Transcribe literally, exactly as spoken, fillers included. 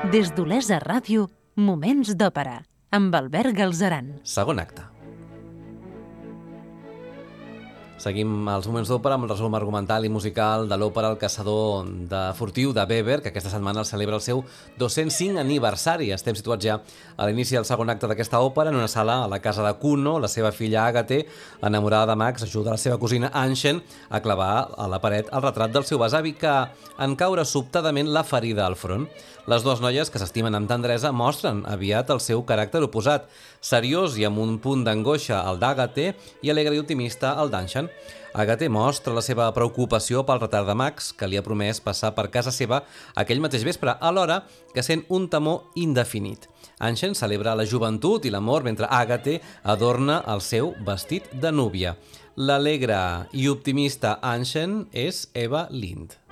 Des d'Olesa Ràdio, Moments d'Òpera, amb Albert Galzeran. Segon acte. Seguim els Moments d'Òpera amb el resum argumental i musical de l'òpera El caçador de furtiu de Weber, que aquesta setmana celebra el seu dos-cents cinc aniversari. Estem situats ja a l'inici del segon acte d'aquesta òpera, en una sala a la casa de Kuno. La seva filla Àgate, enamorada de Max, ajuda la seva cosina Anchen a clavar a la paret el retrat del seu besavi, que en caure sobtadament la ferida al front. Les dues noies, que s'estimen amb tendresa, mostren aviat el seu caràcter oposat, seriós i amb un punt d'angoixa el d'Àgate i alegre i optimista el d'Anchen. Àgate mostra la seva preocupació pel retard de Max, que li ha promès passar per casa seva aquell mateix vespre, alhora que sent un temor indefinit. Anchen celebra la joventut i l'amor, mentre Àgate adorna el seu vestit de núvia. L'alegre i optimista Anchen és Eva Lind.